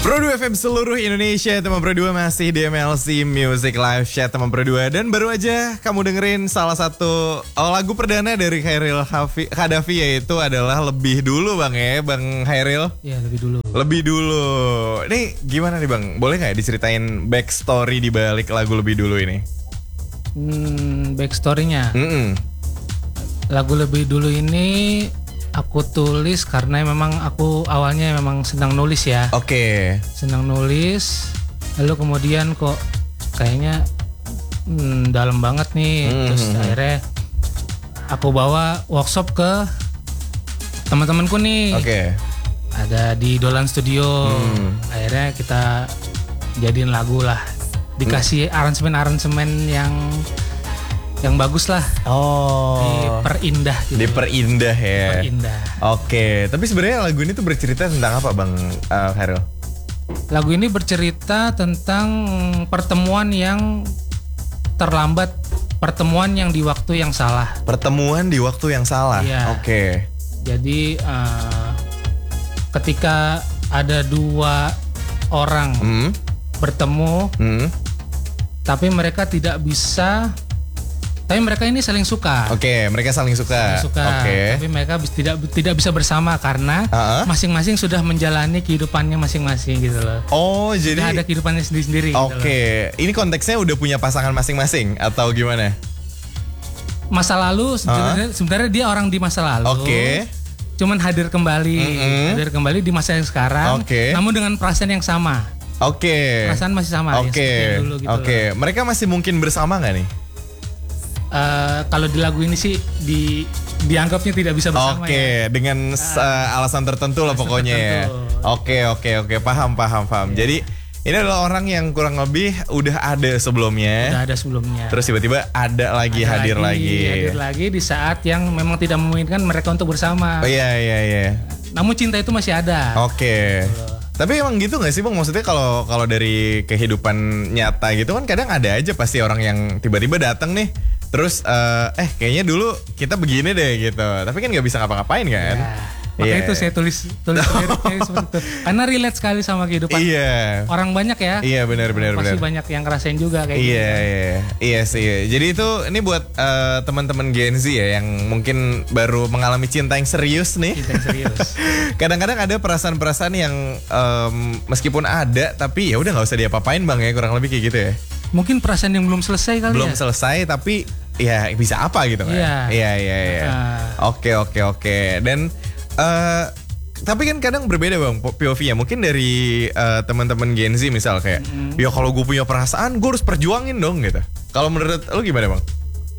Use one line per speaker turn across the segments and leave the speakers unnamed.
Pro 2 FM seluruh Indonesia, teman Pro 2 masih di MLC Music Live Chat teman Pro 2. Dan baru aja kamu dengerin salah satu lagu perdana dari Khairil Khadafi, yaitu adalah Lebih Dulu Bang ya, Bang Khairil.
Iya, Lebih Dulu.
Lebih Dulu. Ini gimana nih Bang, boleh gak diceritain backstory di balik lagu Lebih Dulu ini?
Backstory-nya. Lagu Lebih Dulu ini aku tulis karena memang aku awalnya memang senang nulis ya.
Oke.
Senang nulis, lalu kemudian kok kayaknya dalam banget nih. Terus akhirnya aku bawa workshop ke teman-temanku nih.
Oke.
Ada di Dolan Studio. Akhirnya kita jadiin lagu lah. Dikasih aransemen yang bagus lah. Diperindah gitu.
Diperindah ya.
Diperindah.
Oke, tapi sebenarnya lagu ini tuh bercerita tentang apa Bang Khairil?
Lagu ini bercerita tentang pertemuan yang terlambat, pertemuan yang di waktu yang salah.
Pertemuan di waktu yang salah.
Iya.
Oke.
Jadi ketika ada dua orang bertemu, tapi mereka tidak bisa. Tapi mereka ini saling suka.
Oke, mereka saling suka. Oke.
Tapi mereka tidak bisa bersama karena masing-masing sudah menjalani kehidupannya masing-masing gitu loh.
Oh, jadi
sudah ada kehidupannya sendiri-sendiri.
Oke, ini konteksnya udah punya pasangan masing-masing atau gimana?
Masa lalu sebenarnya dia orang di masa lalu.
Oke.
Cuman hadir kembali di masa yang sekarang.
Oke.
Namun dengan perasaan yang sama.
Oke.
Perasaan masih sama.
Oke. Oke. Mereka masih mungkin bersama nggak nih?
Kalau di lagu ini sih dianggapnya tidak bisa bersama.
Oke, dengan alasan tertentu lah pokoknya ya. Oke, paham.
Yeah.
Jadi ini adalah orang yang kurang lebih udah ada sebelumnya.
Udah ada sebelumnya.
Terus tiba-tiba hadir lagi
di saat yang memang tidak memungkinkan mereka untuk bersama.
Oh iya.
Namun cinta itu masih ada.
Oke. Tapi emang gitu gak sih Bang? Maksudnya kalau dari kehidupan nyata gitu kan kadang ada aja pasti orang yang tiba-tiba datang nih. Terus kayaknya dulu kita begini deh gitu. Tapi kan gak bisa ngapa-ngapain kan?
Makanya itu saya tulis liriknya seperti itu. Karena relate sekali sama kehidupan orang banyak ya.
Iya benar.
Pasti banyak yang ngerasain juga kayak gitu.
Iya sih. Jadi itu ini buat teman-teman Gen Z ya yang mungkin baru mengalami cinta yang serius nih.
Cinta yang serius.
Kadang-kadang ada perasaan-perasaan yang meskipun ada tapi ya udah nggak usah diapa-apain Bang ya, kurang lebih kayak gitu ya.
Mungkin perasaan yang belum selesai kali
belum selesai tapi ya bisa apa gitu kan. Iya. Oke. Dan tapi kan kadang berbeda Bang POV-nya. Mungkin dari teman-teman Gen Z misal kayak ya kalau gue punya perasaan gue harus perjuangin dong gitu. Kalau menurut lu gimana Bang?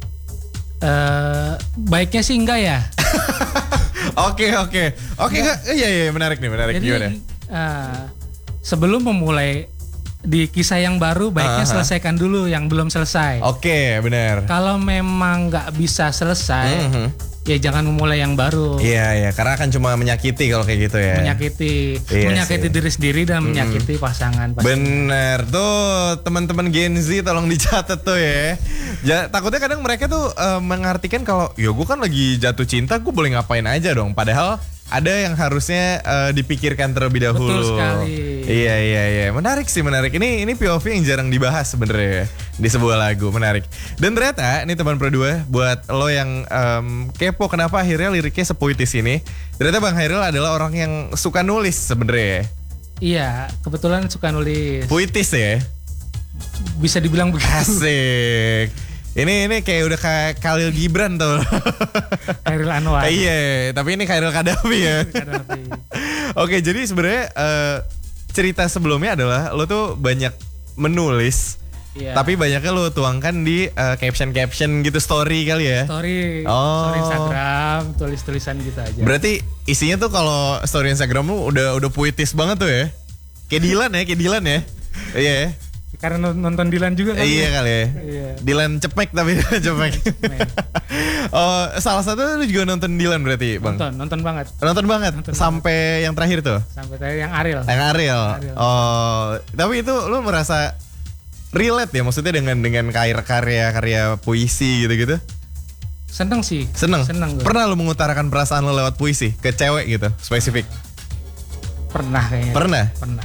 Baiknya sih enggak ya.
Oke. Iya menarik nih.
Jadi,
gimana?
Sebelum memulai di kisah yang baru baiknya selesaikan dulu yang belum selesai.
Oke, benar.
Kalau memang nggak bisa selesai, ya jangan memulai yang baru.
Iya, karena akan cuma menyakiti kalau kayak gitu ya.
Menyakiti diri sendiri dan menyakiti pasangan.
Bener tuh teman-teman Gen Z tolong dicatat tuh ya. Takutnya kadang mereka tuh mengartikan kalau ya gue kan lagi jatuh cinta, gue boleh ngapain aja dong. Padahal ada yang harusnya dipikirkan terlebih dahulu.
Betul sekali.
Iya. Menarik. Ini POV yang jarang dibahas sebenarnya di sebuah lagu, menarik. Dan ternyata ini teman Pro 2 buat lo yang kepo kenapa akhirnya liriknya sepuitis ini. Ternyata Bang Khairil adalah orang yang suka nulis sebenarnya.
Iya, kebetulan suka nulis.
Puitis ya?
Bisa dibilang begitu.
Asik. Ini kayak udah kayak Khalil Gibran tuh.
Khairil Anwar.
Iya, tapi ini Khairil Khadafi ya. Oke, jadi sebenarnya cerita sebelumnya adalah lo tuh banyak menulis, tapi banyaknya lo tuangkan di caption gitu, story kali ya.
Story Instagram, tulis-tulisan gitu aja.
Berarti isinya tuh kalau story Instagram lo udah puitis banget tuh ya. Kayak Dilan ya. Iya.
Karena nonton Dilan juga kan.
Iya kali ya.
Iya.
Dilan cepek tapi cepek. Salah satu lu juga nonton Dilan berarti Bang?
Nonton banget.
Sampai yang terakhir tuh?
Sampai terakhir yang Ariel.
Tapi itu lu merasa relate ya maksudnya dengan karya puisi gitu-gitu?
Seneng sih.
Seneng
gue.
Pernah lu mengutarakan perasaan lu lewat puisi ke cewek gitu spesifik?
Pernah kayaknya.
Pernah?
Pernah.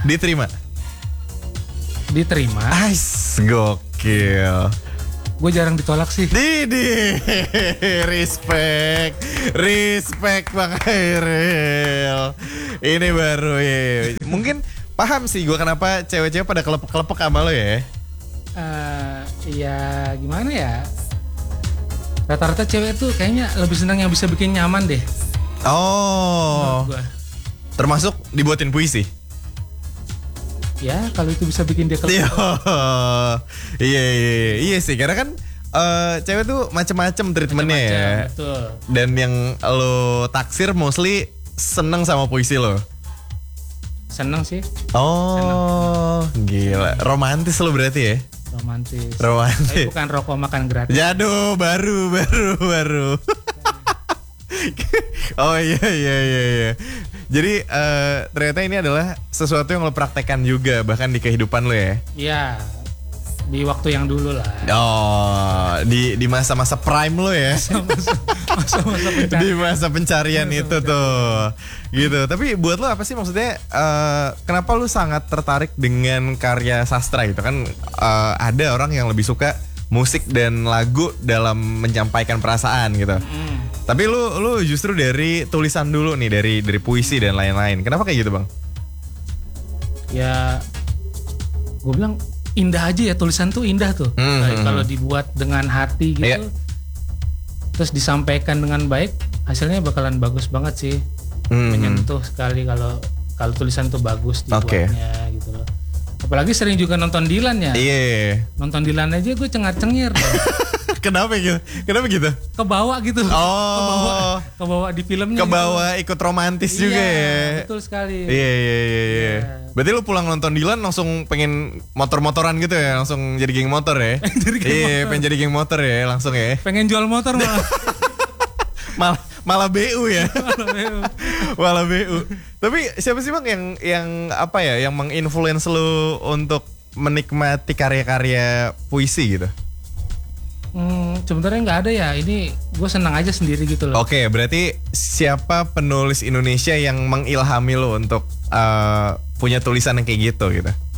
Diterima.
Ais, gokil.
Gue jarang ditolak sih.
Didi, respect Bang Hairil. Ini baru ya. Mungkin paham sih gue kenapa cewek-cewek pada kelepek-kelepek sama lo ya.
Ya gimana ya. Rata-rata cewek tuh kayaknya lebih senang yang bisa bikin nyaman deh.
Oh. Termasuk dibuatin puisi.
Ya kalau itu bisa bikin dia kelepek.
Iya sih karena kan cewek tuh macem-macem treatmentnya ya.
Betul.
Dan yang lo taksir mostly seneng sama puisi lo.
Seneng sih.
Oh, seneng. Gila. Romantis lo berarti ya?
Romantis.
Tapi
bukan rokok makan gratis.
Jatuh, baru. Oh iya. Jadi ternyata ini adalah sesuatu yang lo praktekkan juga bahkan di kehidupan lo ya?
Iya. Di waktu yang dulu lah.
Oh, di masa-masa prime lo ya?
Masa-masa pencarian.
Di masa pencarian itu tuh. Gitu. Tapi buat lo apa sih maksudnya kenapa lo sangat tertarik dengan karya sastra gitu kan? Ada orang yang lebih suka musik dan lagu dalam menyampaikan perasaan gitu. Tapi lu justru dari tulisan dulu nih, dari puisi dan lain-lain. Kenapa kayak gitu, Bang?
Ya gue bilang indah aja ya, tulisan tuh indah tuh. Kalau dibuat dengan hati gitu. Yeah. Terus disampaikan dengan baik, hasilnya bakalan bagus banget sih. Menyentuh sekali kalau tulisan tuh bagus dibuatnya gitu loh. Apalagi sering juga nonton Dilan ya.
Iya.
Nonton Dilan aja gue cengar-cengir.
Kenapa gitu?
Kebawa gitu.
Oh.
Kebawa di filmnya.
Kebawa gitu. Ikut romantis juga ya.
Betul sekali.
Iya. Berarti lu pulang nonton Dilan langsung pengen motor-motoran gitu ya? Langsung jadi geng motor ya? Pengen jadi geng motor ya langsung ya?
Pengen jual motor malah.
Malah BU ya. Malah BU. Tapi siapa sih Bang yang apa ya, yang menginfluence lu untuk menikmati karya-karya puisi gitu?
Sebenarnya nggak ada ya. Ini gue senang aja sendiri gitu loh.
Oke, berarti siapa penulis Indonesia yang mengilhami lu untuk punya tulisan yang kayak gitu?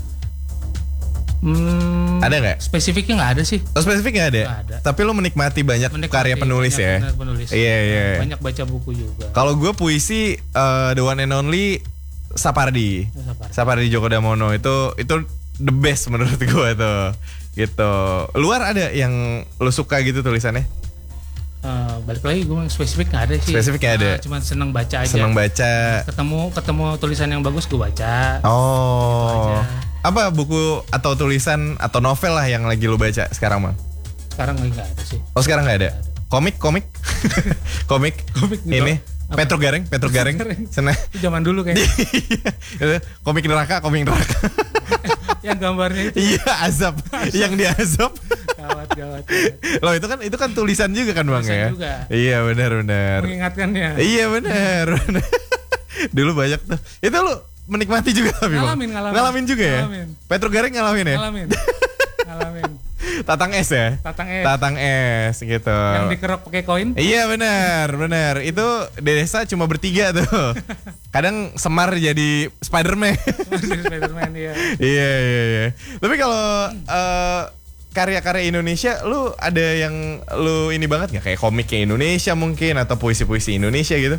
Ada nggak?
Spesifiknya nggak ada sih.
Oh, spesifik nggak ada?
Nggak ada.
Tapi lo menikmati banyak karya penulis ya?
Penulis.
Iya.
Banyak baca buku juga.
Kalau gue puisi the one and only Sapardi Djoko Damono itu the best menurut gue tuh. Gitu. Luar ada yang lo suka gitu tulisannya?
Balik lagi gue spesifik nggak ada sih.
Spesifik nggak ada.
Cuma seneng baca aja.
Seneng baca.
Ketemu tulisan yang bagus gue baca.
Oh. Apa buku atau tulisan atau novel lah yang lagi lu baca sekarang, Bang?
Sekarang lagi nggak ada sih.
Oh, sekarang nggak ada. Komik? Komik gitu. Ini Petro Gareng. Sana.
Zaman dulu kayaknya.
komik neraka.
Yang gambarnya itu.
Iya, azab. Yang dia azab.
Gawat.
Loh, itu kan tulisan juga kan, Bang ya?
Juga.
Iya, benar.
Mengingatkannya.
Iya, benar. Dulu banyak tuh. Itu lu menikmati juga tapi Bang? Ngalamin juga ya? Petro Gareng ngalamin ya?
Ngalamin.
Tatang es ya? Tatang es gitu.
Yang dikerok pakai koin?
Iya benar. Itu di desa cuma bertiga tuh. Kadang Semar jadi Spider-Man.
Iya.
Iya. Tapi kalau karya-karya Indonesia, lu ada yang lu ini banget nggak? Kayak komiknya Indonesia mungkin atau puisi-puisi Indonesia gitu?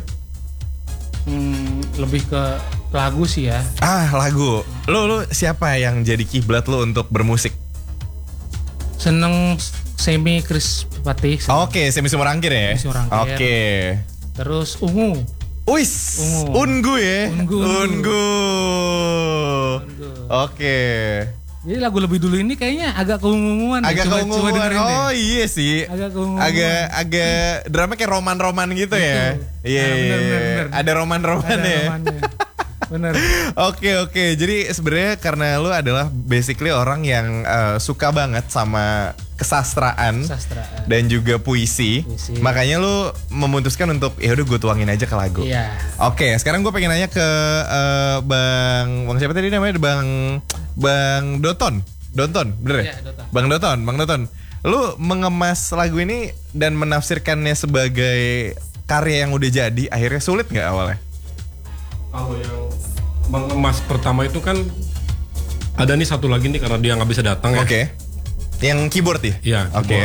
Lebih ke lagu sih ya.
Lagu. Lu siapa yang jadi kiblat lu untuk bermusik?
Seneng Semi Krispatih.
Oke, Semi Sumurangkir ya. Oke.
Terus Ungu.
Wis, Ungu ya. Ungu. Oke.
Jadi lagu lebih dulu ini kayaknya agak keunguan.
Oh iya sih.
Agak keunguan.
Agak drama kayak roman-roman gitu ya. Iya.
Bener.
Ada roman-roman ya.
Bener.
Oke. Jadi sebenarnya karena lu adalah basically orang yang suka banget sama kesastraan dan juga puisi. Makanya lu memutuskan untuk ya udah gue tuangin aja ke lagu.
Iya.
Oke, sekarang gue pengen nanya ke Bang siapa tadi namanya? Bang Doton, bener ya? Bang Doton. Lu mengemas lagu ini dan menafsirkannya sebagai karya yang udah jadi, akhirnya sulit nggak awalnya?
Kalau yang mengemas pertama itu kan ada nih satu lagi nih karena dia nggak bisa datang ya.
Oke. Yang keyboard ya?
Iya.
Oke.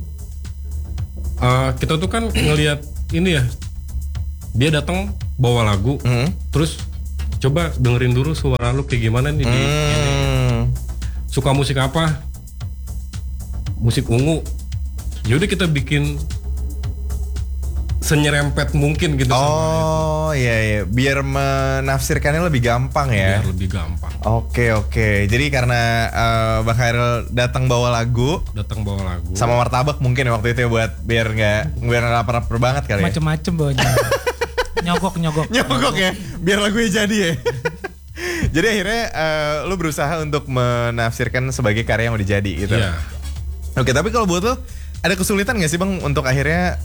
Kita tuh kan ngelihat ini ya, dia datang bawa lagu, terus coba dengerin dulu suara lu kayak gimana nih ini. Suka musik apa? Musik ungu. Yaudah kita bikin senyerempet mungkin gitu.
Oh iya, biar menafsirkannya lebih gampang ya.
Biar lebih gampang.
Oke. Jadi karena Bang Khairil datang bawa lagu sama martabak mungkin waktu itu ya, buat biar nggak lapar banget kali ya.
Macem-macem bawanya. nyogok
ya, biar lagunya jadi ya. Jadi akhirnya lu berusaha untuk menafsirkan sebagai karya yang udah jadi gitu.
Iya.
Oke, tapi kalau buat lu ada kesulitan gak sih Bang untuk akhirnya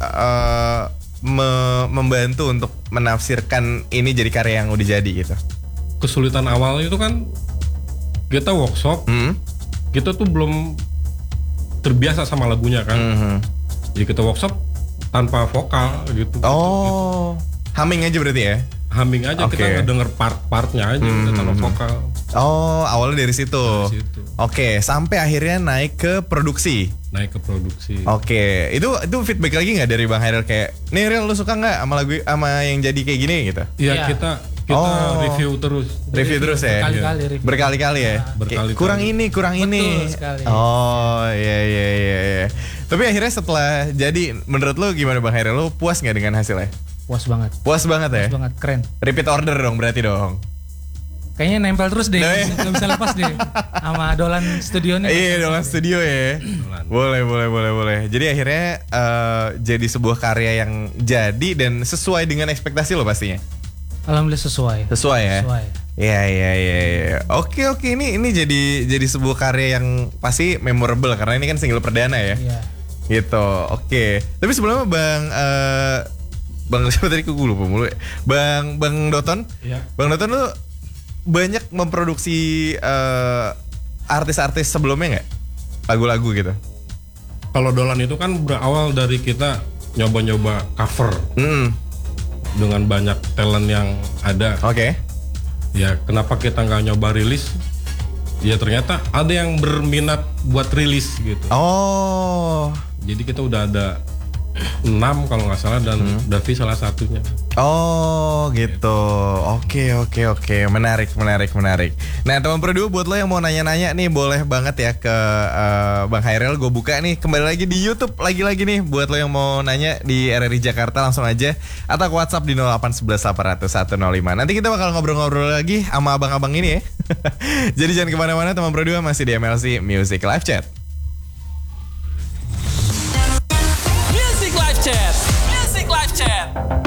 membantu untuk menafsirkan ini jadi karya yang udah jadi gitu?
Kesulitan awalnya itu kan kita workshop, kita tuh belum terbiasa sama lagunya kan. Jadi kita workshop tanpa vokal gitu.
Oh, humming aja berarti ya?
Humming aja, kita ngedenger part-partnya aja tanpa vokal.
Oh, awalnya dari situ. Oke, sampai akhirnya naik ke produksi. Oke, itu feedback lagi nggak dari Bang Khairil kayak, nih Ril lu suka nggak sama lagu sama yang jadi kayak gini gitu?
Iya, kita review terus.
Review terus ya. Berkali-kali ya. Kurang ini.
Sekali.
Oh iya. Tapi akhirnya setelah jadi, menurut lu gimana Bang Khairil? Lu puas nggak dengan hasilnya?
Puas banget ya.
Puas banget, keren. Repeat order dong berarti dong.
Kayaknya nempel terus deh, nggak bisa lepas deh sama Dolan Studio nih.
Iya, Dolan Studio ya. Boleh. Jadi akhirnya jadi sebuah karya yang jadi dan sesuai dengan ekspektasi lo pastinya.
Alhamdulillah sesuai ya.
Iya. Oke, ini jadi sebuah karya yang pasti memorable karena ini kan single perdana ya.
Iya.
Gitu. Oke. Tapi sebelumnya Bang siapa tadi gue lupa mulu ya. Bang Doton.
Iya.
Bang Doton lu banyak memproduksi artis-artis sebelumnya nggak? Lagu-lagu gitu.
Kalau Dolan itu kan berawal dari kita nyoba-nyoba cover dengan banyak talent yang ada.
Oke.
Ya kenapa kita nggak nyoba rilis? Ya ternyata ada yang berminat buat rilis gitu.
Oh.
Jadi kita udah ada 6 kalau nggak salah dan Davi salah satunya.
Oh gitu. Oke. Menarik. Nah teman Produ, buat lo yang mau nanya-nanya nih boleh banget ya ke Bang Khairil. Gue buka nih kembali lagi di YouTube lagi nih. Buat lo yang mau nanya di RRI Jakarta langsung aja, atau ke WhatsApp di 0811800105. Nanti kita bakal ngobrol-ngobrol lagi sama abang-abang ini ya. Jadi jangan kemana-mana teman Produ, masih di MLC Music Live Chat.
Music Live Chat.